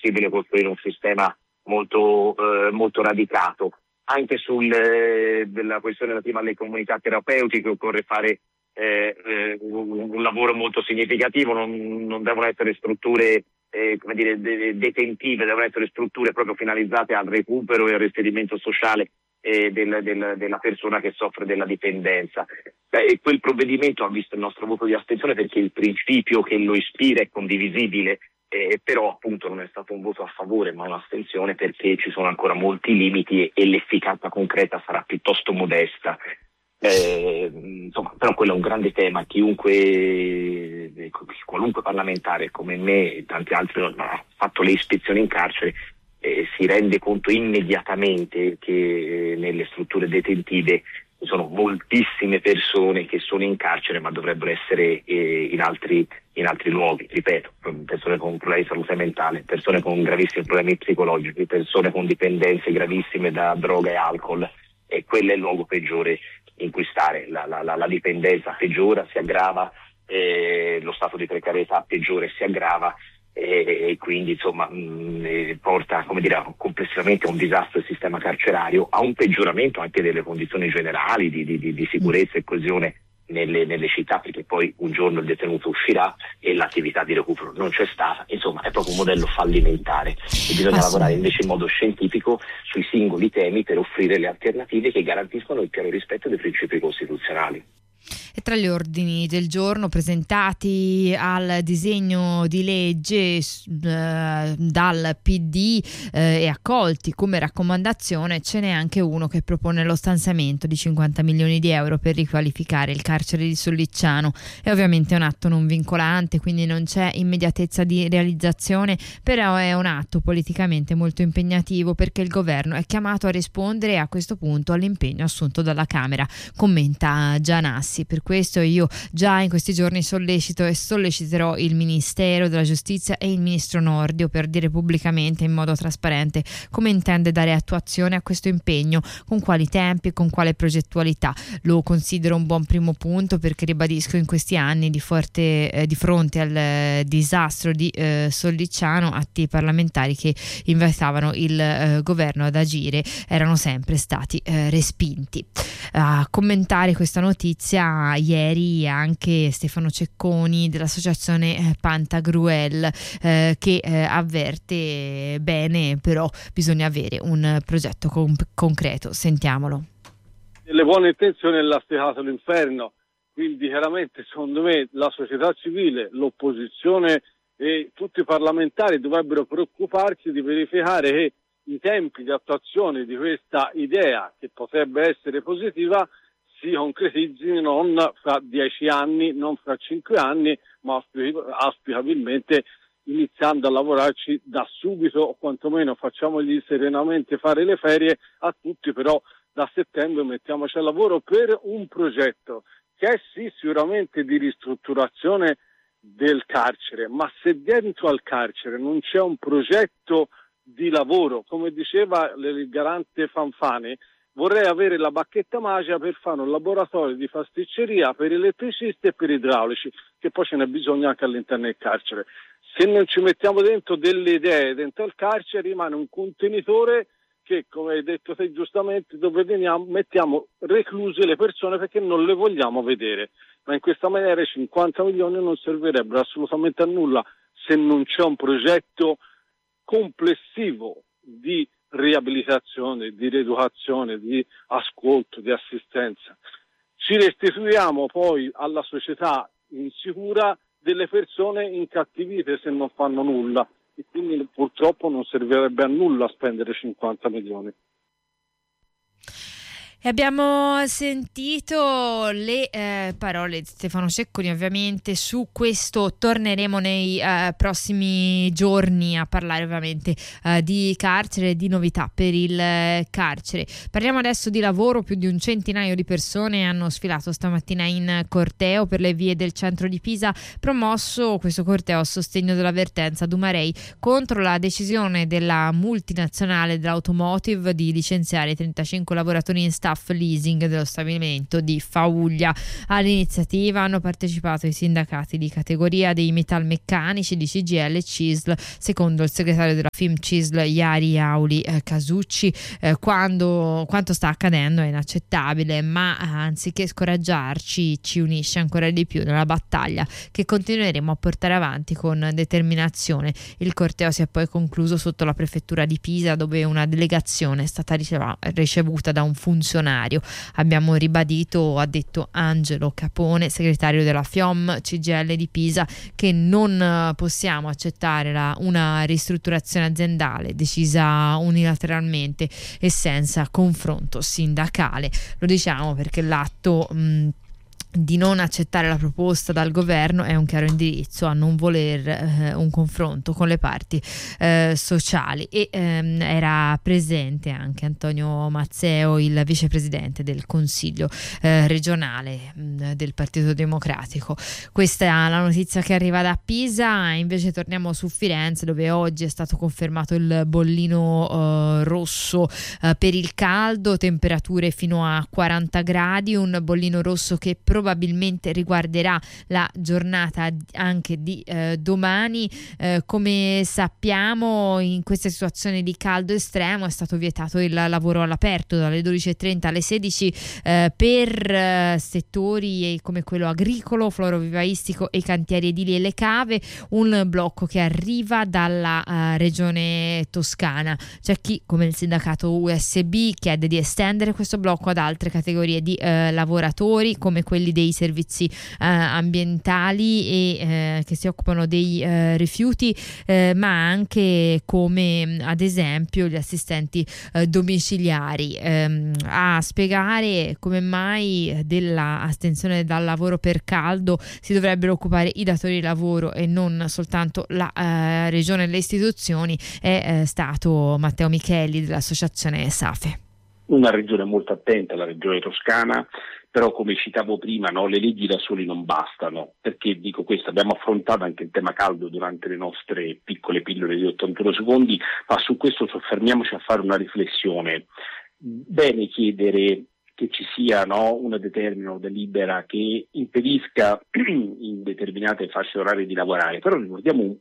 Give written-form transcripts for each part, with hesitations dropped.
possibile costruire un sistema molto radicato. Anche della questione relativa alle comunità terapeutiche occorre fare un lavoro molto significativo, non devono essere strutture detentive, devono essere strutture proprio finalizzate al recupero e al reinserimento sociale della persona che soffre della dipendenza. Quel provvedimento ha visto il nostro voto di astensione perché il principio che lo ispira è condivisibile, però appunto non è stato un voto a favore ma un'astensione perché ci sono ancora molti limiti e l'efficacia concreta sarà piuttosto modesta. Però quello è un grande tema. Qualunque parlamentare come me e tanti altri ha fatto le ispezioni in carcere, si rende conto immediatamente che nelle strutture detentive ci sono moltissime persone che sono in carcere ma dovrebbero essere in altri luoghi, ripeto, persone con problemi di salute mentale, persone con gravissimi problemi psicologici, persone con dipendenze gravissime da droga e alcol, e quello è il luogo peggiore in cui stare. La dipendenza peggiora, si aggrava, lo stato di precarietà peggiora e si aggrava, e quindi porta complessivamente a un disastro del sistema carcerario, a un peggioramento anche delle condizioni generali di sicurezza e coesione nelle città, perché poi un giorno il detenuto uscirà e l'attività di recupero non c'è stata. Insomma, è proprio un modello fallimentare e bisogna lavorare invece in modo scientifico sui singoli temi per offrire le alternative che garantiscono il pieno rispetto dei principi costituzionali. E tra gli ordini del giorno presentati al disegno di legge dal PD e accolti come raccomandazione, ce n'è anche uno che propone lo stanziamento di 50 milioni di euro per riqualificare il carcere di Sollicciano. È ovviamente un atto non vincolante, quindi non c'è immediatezza di realizzazione, però è un atto politicamente molto impegnativo perché il governo è chiamato a rispondere a questo punto all'impegno assunto dalla Camera, commenta Gianassi. Per questo io già in questi giorni sollecito e solleciterò il Ministero della Giustizia e il Ministro Nordio per dire pubblicamente in modo trasparente come intende dare attuazione a questo impegno, con quali tempi e con quale progettualità. Lo considero un buon primo punto perché, ribadisco, in questi anni di fronte al disastro di Sollicciano, atti parlamentari che invitavano il governo ad agire erano sempre stati respinti. A commentare questa notizia ieri anche Stefano Cecconi dell'associazione Pantagruel, che avverte bene, però bisogna avere un progetto concreto. Sentiamolo. Le buone intenzioni è lastricato l'inferno, quindi chiaramente secondo me la società civile, l'opposizione e tutti i parlamentari dovrebbero preoccuparsi di verificare che i tempi di attuazione di questa idea, che potrebbe essere positiva, si concretizzino non fra 10 anni, non fra 5 anni, ma auspicabilmente iniziando a lavorarci da subito, o quantomeno facciamogli serenamente fare le ferie a tutti, però da settembre mettiamoci al lavoro per un progetto che è sì sicuramente di ristrutturazione del carcere, ma se dentro al carcere non c'è un progetto di lavoro, come diceva il garante Fanfani, vorrei avere la bacchetta magica per fare un laboratorio di pasticceria per elettricisti e per idraulici, che poi ce n'è bisogno anche all'interno del carcere. Se non ci mettiamo dentro delle idee dentro al carcere, rimane un contenitore che, come hai detto te giustamente, dove mettiamo recluse le persone perché non le vogliamo vedere. Ma in questa maniera i 50 milioni non servirebbero assolutamente a nulla se non c'è un progetto complessivo di riabilitazione, di rieducazione, di ascolto, di assistenza. Ci restituiamo poi alla società insicura delle persone incattivite se non fanno nulla, e quindi purtroppo non servirebbe a nulla spendere 50 milioni. E abbiamo sentito le parole di Stefano Cecconi. Ovviamente su questo torneremo nei prossimi giorni a parlare ovviamente di carcere e di novità per il carcere. Parliamo adesso di lavoro. Più di un centinaio di persone hanno sfilato stamattina in corteo per le vie del centro di Pisa, promosso questo corteo a sostegno dell'avvertenza Dumarei contro la decisione della multinazionale dell'automotive di licenziare 35 lavoratori in stato staff leasing dello stabilimento di Fauglia. All'iniziativa hanno partecipato i sindacati di categoria dei metalmeccanici di CGIL e CISL. Secondo il segretario della FIM-CISL Iari Auli Casucci, quanto sta accadendo è inaccettabile, ma anziché scoraggiarci ci unisce ancora di più nella battaglia che continueremo a portare avanti con determinazione. Il corteo si è poi concluso sotto la prefettura di Pisa, dove una delegazione è stata ricevuta da un funzionario. Abbiamo ribadito, ha detto Angelo Capone, segretario della FIOM CGIL di Pisa, che non possiamo accettare una ristrutturazione aziendale decisa unilateralmente e senza confronto sindacale. Lo diciamo perché l'atto di non accettare la proposta dal governo è un chiaro indirizzo a non voler un confronto con le parti sociali. E era presente anche Antonio Mazzeo, il vicepresidente del Consiglio regionale del Partito Democratico. Questa è la notizia che arriva da Pisa. Invece torniamo su Firenze, dove oggi è stato confermato il bollino rosso per il caldo, temperature fino a 40 gradi, un bollino rosso che probabilmente riguarderà la giornata anche di domani. Come sappiamo, in queste situazioni di caldo estremo è stato vietato il lavoro all'aperto dalle 12:30 alle 16 per settori come quello agricolo, florovivaistico e cantieri edili e le cave, un blocco che arriva dalla regione Toscana. C'è chi, come il sindacato USB, chiede di estendere questo blocco ad altre categorie di lavoratori, come quelli dei servizi ambientali e che si occupano dei rifiuti, ma anche come ad esempio gli assistenti domiciliari. A spiegare come mai della astensione dal lavoro per caldo si dovrebbero occupare i datori di lavoro e non soltanto la regione e le istituzioni è stato Matteo Micheli dell'associazione SAFE. Una regione molto attenta, la regione toscana, però come citavo prima, no, le leggi da soli non bastano. Perché dico questo? Abbiamo affrontato anche il tema caldo durante le nostre piccole pillole di 81 secondi, ma su questo soffermiamoci a fare una riflessione. Bene chiedere che ci sia una determina o delibera che impedisca in determinate fasce orarie di lavorare, però ricordiamo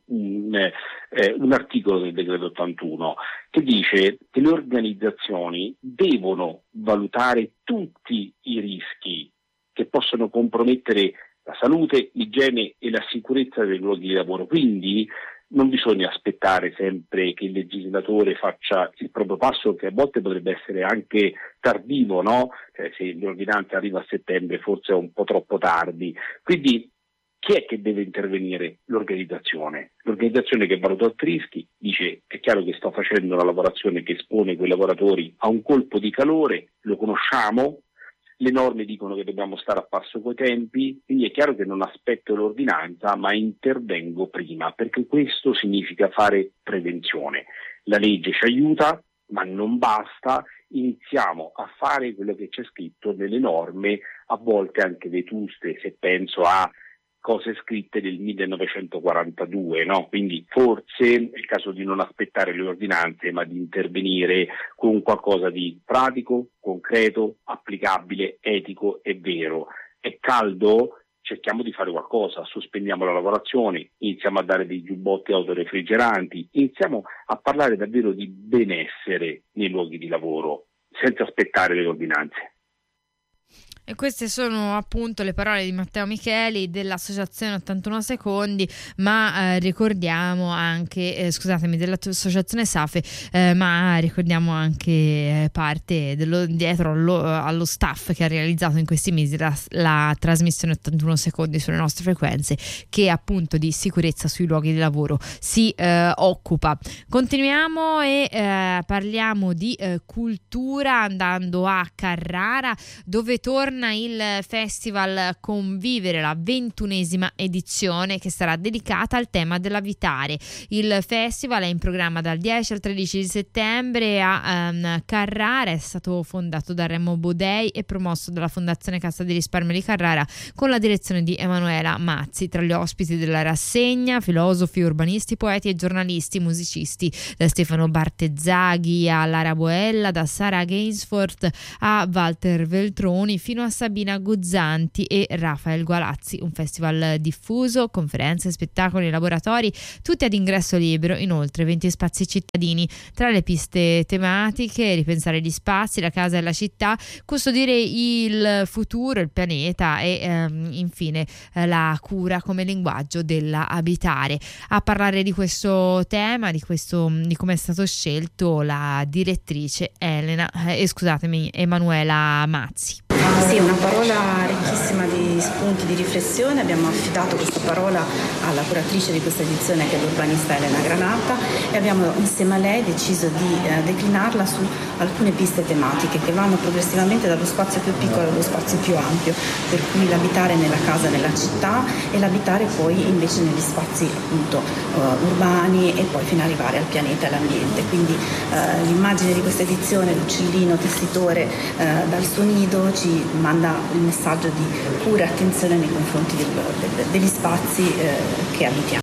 un articolo del decreto 81 che dice che le organizzazioni devono valutare tutti i rischi che possono compromettere la salute, l'igiene e la sicurezza dei luoghi di lavoro. Quindi non bisogna aspettare sempre che il legislatore faccia il proprio passo, che a volte potrebbe essere anche tardivo, no? Se l'ordinanza arriva a settembre forse è un po' troppo tardi. Quindi chi è che deve intervenire? L'organizzazione che valuta tutti i rischi, dice è chiaro che sto facendo una lavorazione che espone quei lavoratori a un colpo di calore, lo conosciamo, le norme dicono che dobbiamo stare a passo coi tempi, quindi è chiaro che non aspetto l'ordinanza ma intervengo prima, perché questo significa fare prevenzione. La legge ci aiuta, ma non basta, iniziamo a fare quello che c'è scritto nelle norme, a volte anche vetuste, se penso a cose scritte del 1942, no? Quindi forse è il caso di non aspettare le ordinanze, ma di intervenire con qualcosa di pratico, concreto, applicabile, etico e vero. È caldo? Cerchiamo di fare qualcosa, sospendiamo la lavorazione, iniziamo a dare dei giubbotti autorefrigeranti, iniziamo a parlare davvero di benessere nei luoghi di lavoro, senza aspettare le ordinanze. E queste sono appunto le parole di Matteo Micheli dell'associazione 81 secondi, ma ricordiamo anche, dell'associazione SAFE, ma ricordiamo anche parte dietro allo staff che ha realizzato in questi mesi la trasmissione 81 secondi sulle nostre frequenze, che appunto di sicurezza sui luoghi di lavoro si occupa. Continuiamo e parliamo di cultura andando a Carrara, dove torna torna il festival Convivere, la 21ª edizione, che sarà dedicata al tema dell'abitare. Il festival è in programma dal 10 al 13 di settembre a Carrara, è stato fondato da Remo Bodei e promosso dalla Fondazione Cassa di Risparmio di Carrara con la direzione di Emanuela Mazzi. Tra gli ospiti della rassegna filosofi, urbanisti, poeti e giornalisti, musicisti, da Stefano Bartezzaghi a Lara Boella, da Sara Gainsford a Walter Veltroni fino a Sabina Guzzanti e Rafael Gualazzi. Un festival diffuso, conferenze, spettacoli, laboratori, tutti ad ingresso libero, inoltre 20 spazi cittadini. Tra le piste tematiche: ripensare gli spazi, la casa e la città, custodire il futuro, il pianeta e infine la cura come linguaggio dell'abitare. A parlare di questo tema, di come è stato scelto, la direttrice Emanuela Mazzi. Sì, una parola ricchissima di spunti di riflessione. Abbiamo affidato questa parola alla curatrice di questa edizione, che è l'urbanista Elena Granata, e abbiamo insieme a lei deciso di declinarla su alcune piste tematiche che vanno progressivamente dallo spazio più piccolo allo spazio più ampio, per cui l'abitare nella casa, nella città, e l'abitare poi invece negli spazi appunto urbani, e poi fino ad arrivare al pianeta e all'ambiente. Quindi l'immagine di questa edizione, l'uccellino tessitore dal suo nido, ci manda il messaggio di cura e attenzione nei confronti degli spazi che abitiamo.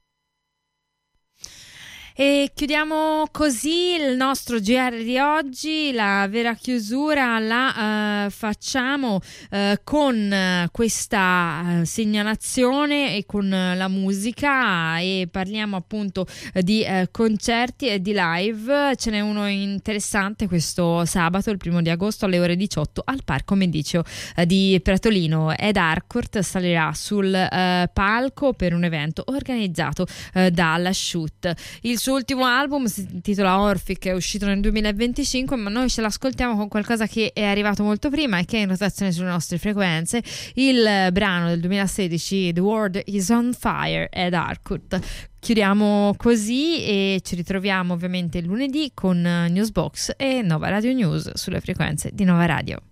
E chiudiamo così il nostro GR di oggi. La vera chiusura la facciamo con questa segnalazione e con la musica, e parliamo appunto di concerti e di live. Ce n'è uno interessante questo sabato, il 1 di agosto alle ore 18 al Parco Mediceo di Pratolino. Ed Harcourt salirà sul palco per un evento organizzato dalla Shoot. Il suo ultimo album si intitola Orphic, è uscito nel 2025, ma noi ce l'ascoltiamo con qualcosa che è arrivato molto prima e che è in rotazione sulle nostre frequenze. Il brano del 2016, The World is on Fire, Ed Harcourt. Chiudiamo così e ci ritroviamo ovviamente lunedì con Newsbox e Nova Radio News sulle frequenze di Nova Radio.